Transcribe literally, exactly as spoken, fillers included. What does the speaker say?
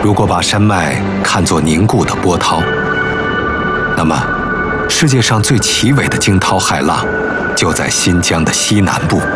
如果把山脉看作凝固的波涛，那么世界上最奇伟的惊涛骇浪就在新疆的西南部。